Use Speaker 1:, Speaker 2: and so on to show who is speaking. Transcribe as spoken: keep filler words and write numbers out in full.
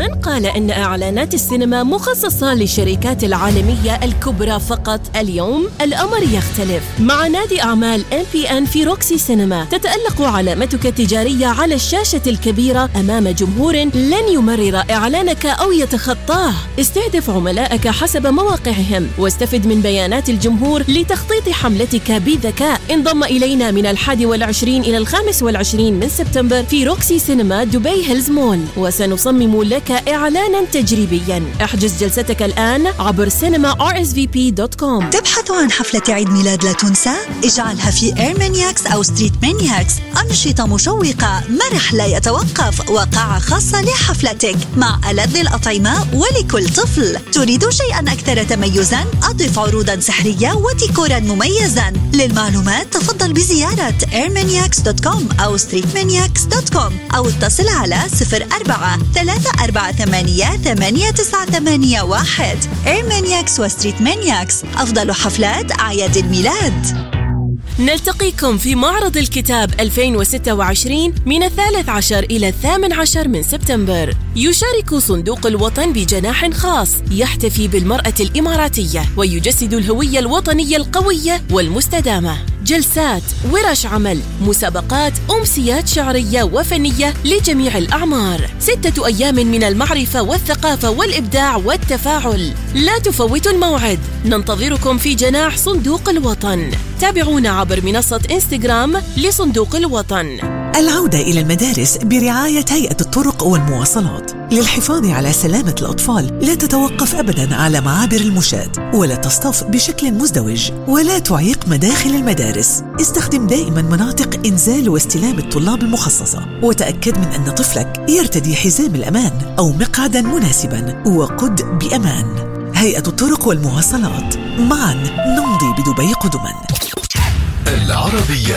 Speaker 1: من قال أن إعلانات السينما مخصصة للشركات العالمية الكبرى فقط؟ اليوم الأمر يختلف. مع نادي أعمال إم بي إن في روكسي سينما تتألق علامتك التجارية على الشاشة الكبيرة أمام جمهور لن يمرر إعلانك أو يتخطاه. استهدف عملائك حسب مواقعهم واستفد من بيانات الجمهور لتخطيط حملتك بذكاء. انضم إلينا من الحادي والعشرين إلى الخامس والعشرين من سبتمبر في روكسي سينما دبي هيلز مول، وسنصمم لك إعلانا تجريبيا. احجز جلستك الآن عبر سينما آر إس في بي دوت كوم.
Speaker 2: تبحث عن حفلة عيد ميلاد لا تنسى؟ اجعلها في إيرمانياكس أو ستريت مانياكس. أنشطة مشوقة، مرح لا يتوقف، وقاعة خاصة لحفلتك مع ألذ الأطعمة ولكل طفل. تريد شيئا أكثر تميزا؟ أضف عروضا سحرية وديكورا مميزا. للمعلومات تفضل بزيارة إيرمانياكس دوت كوم أو ستريت مانياكس دوت كوم أو اتصل على صفر أربعة ثلاثة أربعة ثمانية ثمانية تسعة ثمانية واحد. إيرمانياكس وستريت مانياكس، أفضل حفلات أعياد الميلاد.
Speaker 1: نلتقيكم في معرض الكتاب ألفين وستة وعشرين من الثالث عشر إلى الثامن عشر من سبتمبر. يشارك صندوق الوطن بجناح خاص يحتفي بالمرأة الإماراتية ويجسد الهوية الوطنية القوية والمستدامة. جلسات، ورش عمل، مسابقات، أمسيات شعرية وفنية لجميع الأعمار. ستة أيام من المعرفة والثقافة والإبداع والتفاعل. لا تفوتوا الموعد. ننتظركم في جناح صندوق الوطن. تابعونا عبر منصة إنستغرام لصندوق الوطن.
Speaker 3: العودة إلى المدارس برعاية هيئة الطرق والمواصلات. للحفاظ على سلامة الأطفال لا تتوقف أبداً على معابر المشاة، ولا تصطف بشكل مزدوج، ولا تعيق مداخل المدارس. استخدم دائماً مناطق إنزال واستلام الطلاب المخصصة، وتأكد من أن طفلك يرتدي حزام الأمان أو مقعداً مناسباً، وقد بأمان. هيئة الطرق والمواصلات، معاً نمضي بدبي قدماً.
Speaker 4: العربية.